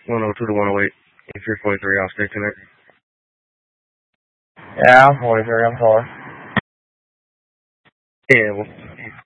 102 to 108. If you're 43, I'll stay connected. Yeah, I'm 43. I'm sorry. Yeah, well,